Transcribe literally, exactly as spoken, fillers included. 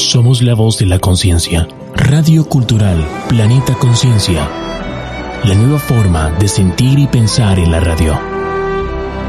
Somos la voz de la conciencia. Radio Cultural Planeta Conciencia. La nueva forma de sentir y pensar en la radio.